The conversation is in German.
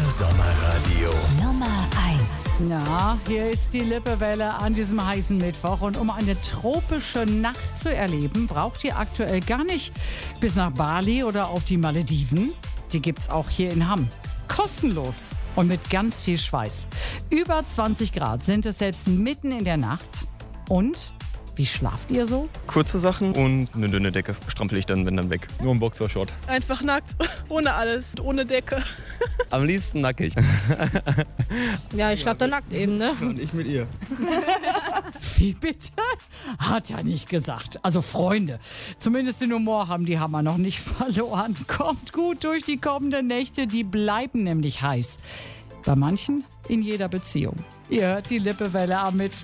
Sommerradio Nummer 1. Na, hier ist die Lippewelle an diesem heißen Mittwoch. Und um eine tropische Nacht zu erleben, braucht ihr aktuell gar nicht bis nach Bali oder auf die Malediven. Die gibt's auch hier in Hamm. Kostenlos und mit ganz viel Schweiß. Über 20 Grad sind es selbst mitten in der Nacht. Und wie schlaft ihr so? Kurze Sachen und eine dünne Decke. Strampel ich dann, wenn dann weg. Nur ein Boxershort. Einfach nackt, ohne alles, ohne Decke. Am liebsten nackig. Ja, ich schlafe dann nackt eben, ne? Und ich mit ihr. Wie bitte? Hat er nicht gesagt. Also Freunde, zumindest den Humor haben die Hammer noch nicht verloren. Kommt gut durch die kommenden Nächte, die bleiben nämlich heiß. Bei manchen in jeder Beziehung. Ihr hört die Lippewelle am Mittwoch.